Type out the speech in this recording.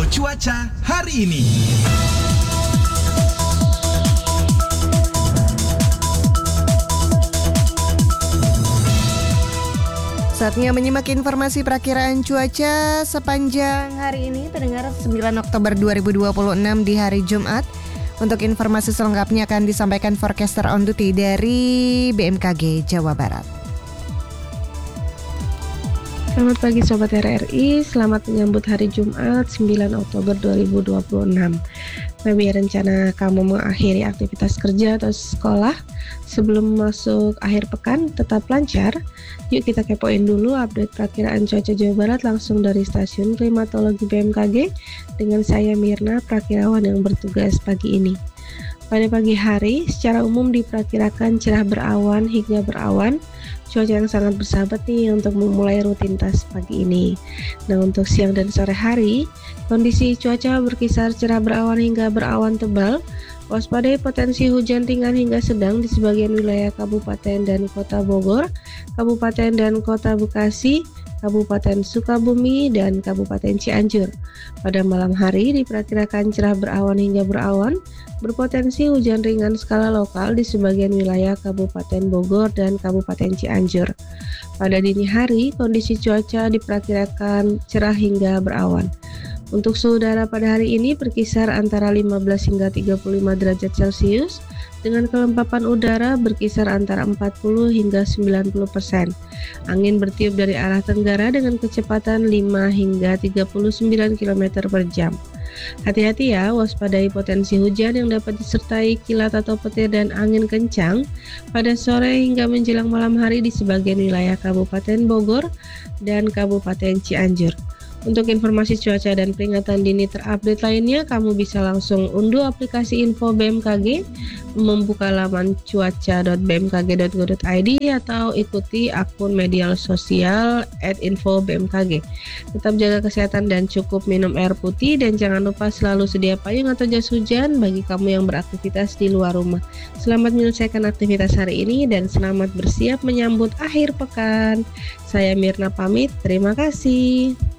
cuaca hari ini. Saatnya menyimak informasi perakiraan cuaca sepanjang hari ini, pendengar 9 Oktober 2026 di hari Jumat. Untuk informasi selengkapnya akan disampaikan forecaster on duty dari BMKG Jawa Barat. Selamat pagi Sobat RRI, selamat menyambut hari Jumat 9 Oktober 2026. Bagi rencana kamu mengakhiri aktivitas kerja atau sekolah sebelum masuk akhir pekan tetap lancar, yuk kita kepoin dulu update perakiraan cuaca Jawa Barat langsung dari Stasiun Klimatologi BMKG dengan saya Mirna, perakirawan yang bertugas pagi ini. Pada pagi hari, secara umum diperkirakan cerah berawan hingga berawan, cuaca yang sangat bersahabat nih untuk memulai rutinitas pagi ini. Nah, untuk siang dan sore hari, kondisi cuaca berkisar cerah berawan hingga berawan tebal. Waspadai potensi hujan ringan hingga sedang di sebagian wilayah Kabupaten dan Kota Bogor, Kabupaten dan Kota Bekasi, Kabupaten Sukabumi, dan Kabupaten Cianjur. Pada malam hari diperkirakan cerah berawan hingga berawan, berpotensi hujan ringan skala lokal di sebagian wilayah Kabupaten Bogor dan Kabupaten Cianjur. Pada dini hari, kondisi cuaca diperkirakan cerah hingga berawan. Untuk suhu udara pada hari ini berkisar antara 15 hingga 35 derajat Celcius, dengan kelembapan udara berkisar antara 40 hingga 90%. Angin bertiup dari arah tenggara dengan kecepatan 5 hingga 39 km per jam. Hati-hati ya, waspadai potensi hujan yang dapat disertai kilat atau petir dan angin kencang pada sore hingga menjelang malam hari di sebagian wilayah Kabupaten Bogor dan Kabupaten Cianjur. Untuk informasi cuaca dan peringatan dini terupdate lainnya, kamu bisa langsung unduh aplikasi info BMKG, membuka laman cuaca.bmkg.go.id atau ikuti akun media sosial @info_bmkg. Tetap jaga kesehatan dan cukup minum air putih, dan jangan lupa selalu sedia payung atau jas hujan bagi kamu yang beraktivitas di luar rumah. Selamat menyelesaikan aktivitas hari ini dan selamat bersiap menyambut akhir pekan. Saya Mirna pamit, terima kasih.